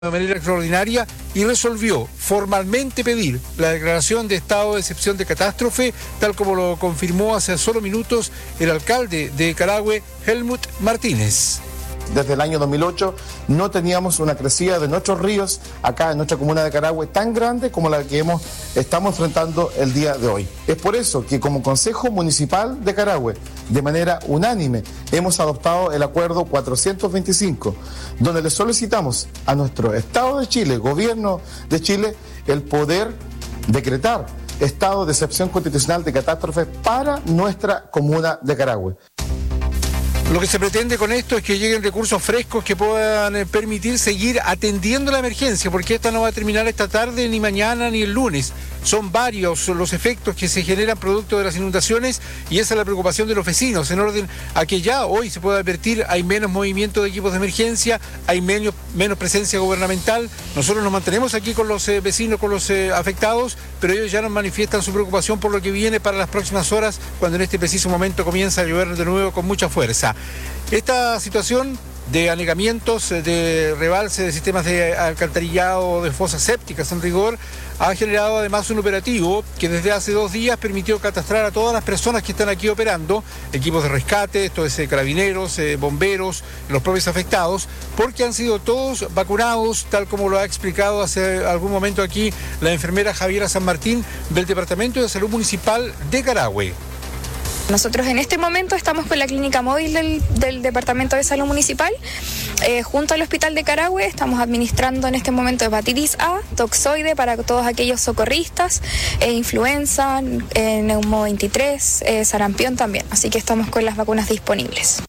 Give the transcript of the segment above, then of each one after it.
de manera extraordinaria y resolvió formalmente pedir la declaración de estado de excepción de catástrofe, tal como lo confirmó hace solo minutos el alcalde de Carahue, Helmut Martínez. Desde el año 2008 no teníamos una crecida de nuestros ríos acá en nuestra comuna de Carahue tan grande como la que estamos enfrentando el día de hoy. Es por eso que como Consejo Municipal de Carahue, de manera unánime, hemos adoptado el acuerdo 425, donde le solicitamos a nuestro Estado de Chile, Gobierno de Chile, el poder decretar estado de excepción constitucional de catástrofe para nuestra comuna de Carahue. Lo que se pretende con esto es que lleguen recursos frescos que puedan permitir seguir atendiendo la emergencia, porque esta no va a terminar esta tarde, ni mañana, ni el lunes. Son varios los efectos que se generan producto de las inundaciones y esa es la preocupación de los vecinos, en orden a que ya hoy se pueda advertir, hay menos movimiento de equipos de emergencia, hay menos presencia gubernamental. Nosotros nos mantenemos aquí con los vecinos, con los afectados, pero ellos ya nos manifiestan su preocupación por lo que viene para las próximas horas, cuando en este preciso momento comienza a llover de nuevo con mucha fuerza. Esta situación de anegamientos, de rebalse de sistemas de alcantarillado, de fosas sépticas en rigor, ha generado además un operativo que desde hace 2 días permitió catastrar a todas las personas que están aquí operando, equipos de rescate, esto es carabineros, bomberos, los propios afectados, porque han sido todos vacunados, tal como lo ha explicado hace algún momento aquí la enfermera Javiera San Martín del Departamento de Salud Municipal de Carahue. Nosotros en este momento estamos con la clínica móvil del Departamento de Salud Municipal, junto al Hospital de Carahue. Estamos administrando en este momento hepatitis A, toxoide para todos aquellos socorristas, influenza, neumo 23, sarampión también. Así que estamos con las vacunas disponibles.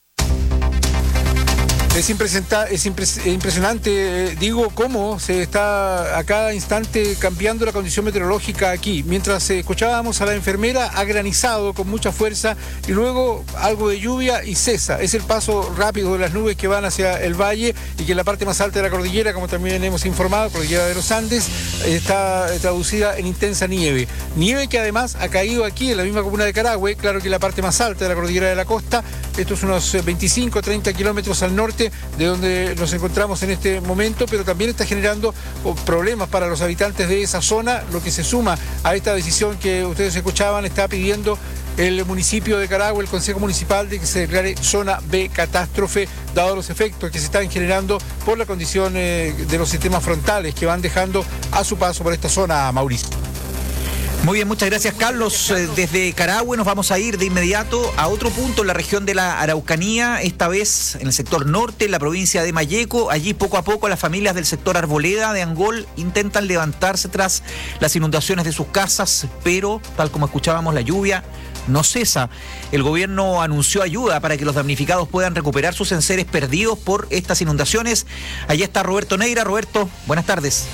Es impresionante, digo, cómo se está a cada instante cambiando la condición meteorológica aquí. Mientras escuchábamos a la enfermera, ha granizado con mucha fuerza y luego algo de lluvia y cesa. Es el paso rápido de las nubes que van hacia el valle y que en la parte más alta de la cordillera, como también hemos informado, cordillera de los Andes, está traducida en intensa nieve. Nieve que además ha caído aquí en la misma comuna de Carahue, claro que en la parte más alta de la cordillera de la costa. Esto es unos 25-30 kilómetros al norte de donde nos encontramos en este momento, pero también está generando problemas para los habitantes de esa zona, lo que se suma a esta decisión que ustedes escuchaban. Está pidiendo el municipio de Carahue, el Consejo Municipal, de que se declare zona B catástrofe, dado los efectos que se están generando por la condición de los sistemas frontales que van dejando a su paso por esta zona, Mauricio. Muy bien, muchas gracias, Carlos. Desde Carahue nos vamos a ir de inmediato a otro punto en la región de la Araucanía, esta vez en el sector norte, en la provincia de Malleco. Allí poco a poco las familias del sector Arboleda de Angol intentan levantarse tras las inundaciones de sus casas, pero tal como escuchábamos, la lluvia no cesa. El gobierno anunció ayuda para que los damnificados puedan recuperar sus enseres perdidos por estas inundaciones. Allí está Roberto Neira. Roberto, buenas tardes.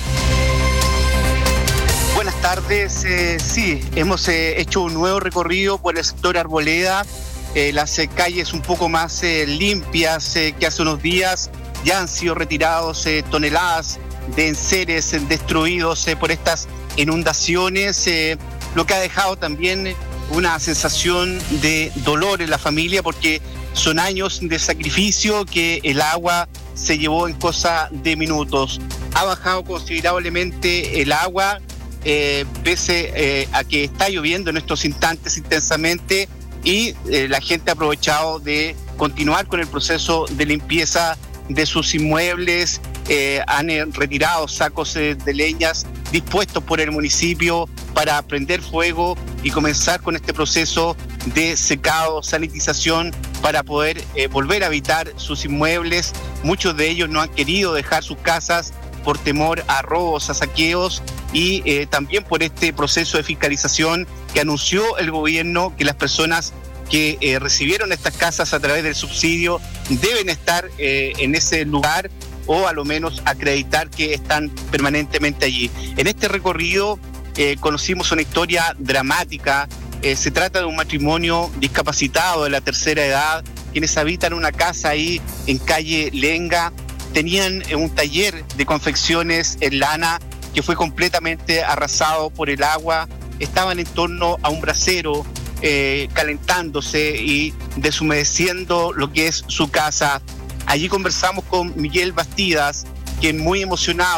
Buenas tardes, sí, hemos hecho un nuevo recorrido por el sector Arboleda, las calles un poco más limpias que hace unos días. Ya han sido retirados toneladas de enseres destruidos por estas inundaciones, lo que ha dejado también una sensación de dolor en la familia, porque son años de sacrificio que el agua se llevó en cosa de minutos. Ha bajado considerablemente el agua, pese a que está lloviendo en estos instantes intensamente, y la gente ha aprovechado de continuar con el proceso de limpieza de sus inmuebles. Han retirado sacos de leñas dispuestos por el municipio para prender fuego y comenzar con este proceso de secado, sanitización, para poder volver a habitar sus inmuebles. Muchos de ellos no han querido dejar sus casas por temor a robos, a saqueos, y también por este proceso de fiscalización que anunció el gobierno, que las personas que recibieron estas casas a través del subsidio deben estar en ese lugar, o a lo menos acreditar que están permanentemente allí. En este recorrido conocimos una historia dramática. Se trata de un matrimonio discapacitado de la tercera edad, quienes habitan una casa ahí en calle Lenga. Tenían un taller de confecciones en lana que fue completamente arrasado por el agua. Estaban en torno a un brasero calentándose y deshumedeciendo lo que es su casa. Allí conversamos con Miguel Bastidas, que muy emocionado